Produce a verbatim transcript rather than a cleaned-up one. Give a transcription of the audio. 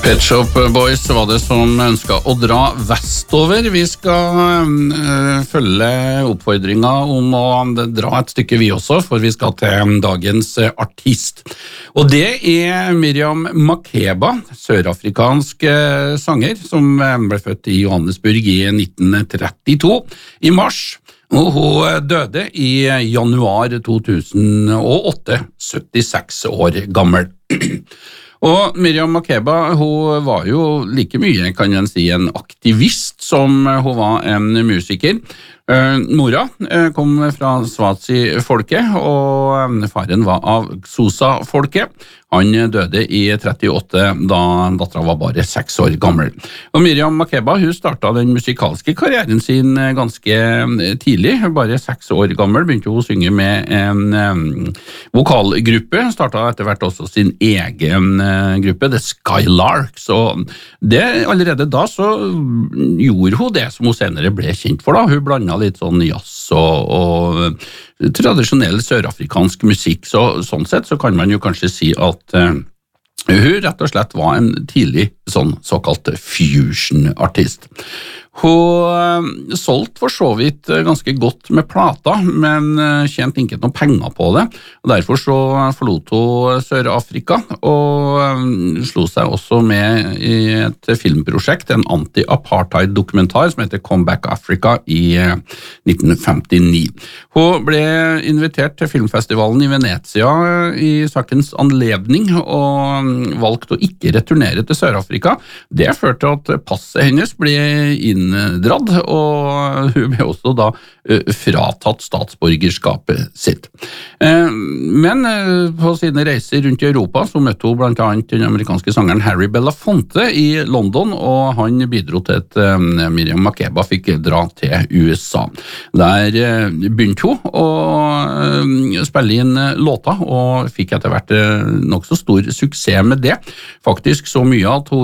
Pet Shop Boys var det som ønsket å dra vestover. Vi skal øh, følge oppfordringen om å dra et stykke vi også, for vi skal til dagens artist. Og det er Miriam Makeba, sørafrikansk sanger, som ble født i Johannesburg i nitten trettito, i mars. Og hun døde i januar to tusen og åtte, syttiseks år gammel. Og Miriam Makeba, hun var jo like mye, kan jeg si, en aktivist som hun var en musiker. Uh, mora uh, kom fra Swazi-folket, og faren var av Xhosa-folket. Han døde i trettiåtte, da datteren var bare seks år gammel. Og Miriam Makeba, hun startet den musikalske karrieren sin ganske tidlig. Bare seks år gammel begynte hun å synge med en um, vokalgruppe. Startet etter hvert også sin egen uh, gruppe, The Skylarks. Og det, allerede da så gjorde hun det som hun senere ble kjent for. Da. Hun blandet litt sånn jazz og, og tradisjonell sørafrikansk musikk. Så, sånn sett så kan man jo kanskje si at uh, hun rett og slett var en tidlig sånn såkalt fusion-artist. Hun uh, solgte for så vidt ganske godt med plata, men uh, tjente ikke noen penger på det. Og derfor så forlot hun Sør-Afrika og um, slo seg også med i et filmprosjekt, en anti-apartheid-dokumentar som heter Come Back Africa i uh, nitten femtini. Hun ble invitert til filmfestivalen i Venezia uh, i sakens anledning og um, valgte å ikke returnere til Sør-Afrika. Det førte til at passet hennes ble inndradd, og hun ble også da uh, fratatt statsborgerskapet sitt. Uh, men uh, på sine reiser rundt i Europa så møtte hun blant annet den amerikanske sangeren Harry Belafonte i London, og han bidro til at uh, Miriam Makeba fikk dra til U S A. Der uh, begynte hun å uh, spille inn uh, låter, og fikk etter hvert uh, nok så stor suksess med det. Faktisk så mye at hun